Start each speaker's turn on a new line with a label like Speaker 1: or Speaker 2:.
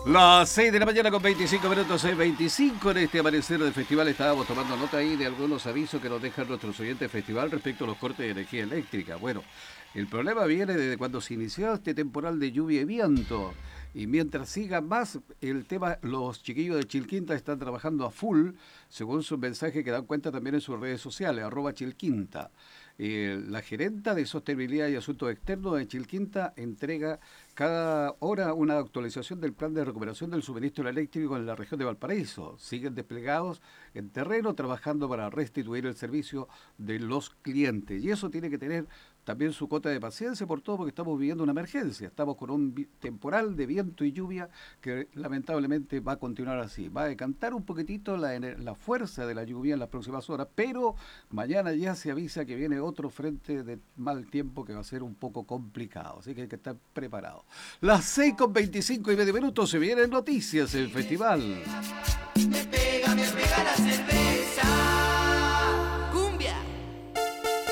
Speaker 1: Las 6 de la mañana con 25 minutos, 6:25 en este amanecer del festival. Estábamos tomando nota ahí de algunos avisos que nos dejan nuestros oyentes del festival respecto a los cortes de energía eléctrica. Bueno, el problema viene desde cuando se inició este temporal de lluvia y viento. Y mientras siga más el tema, los chiquillos de Chilquinta están trabajando a full, según su mensaje que dan cuenta también en sus redes sociales, @Chilquinta. La gerenta de Sostenibilidad y Asuntos Externos de Chilquinta entrega cada hora una actualización del plan de recuperación del suministro eléctrico en la región de Valparaíso. Siguen desplegados en terreno trabajando para restituir el servicio de los clientes. Y eso tiene que tener también su cota de paciencia por todo, porque estamos viviendo una emergencia. Estamos con un temporal de viento y lluvia que lamentablemente va a continuar así. Va a decantar un poquitito la fuerza de la lluvia en las próximas horas, pero mañana ya se avisa que viene otro frente de mal tiempo que va a ser un poco complicado. Así que hay que estar preparados. Las 6:25 y medio minutos, se vienen noticias del festival.